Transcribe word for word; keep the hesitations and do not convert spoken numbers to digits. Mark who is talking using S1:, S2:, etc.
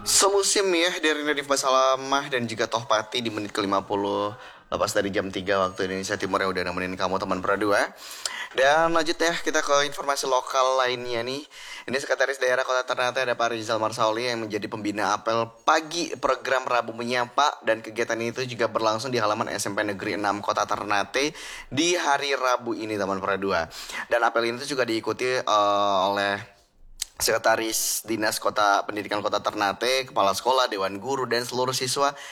S1: Semusim ya dari Nadif Basalamah dan juga Tohpati di menit ke lima puluh lepas dari jam tiga waktu Indonesia Timur yang udah nemenin kamu teman Pradua. Dan lanjut ya kita ke informasi lokal lainnya nih. Ini Sekretaris Daerah Kota Ternate ada Pak Rizal Marsauli yang menjadi pembina apel pagi program Rabu Menyapa, dan kegiatan itu juga berlangsung di halaman S M P Negeri enam Kota Ternate di hari Rabu ini teman Pradua. Dan apel ini juga diikuti uh, oleh Sekretaris Dinas Kota Pendidikan Kota Ternate, Kepala Sekolah, Dewan Guru, dan seluruh siswa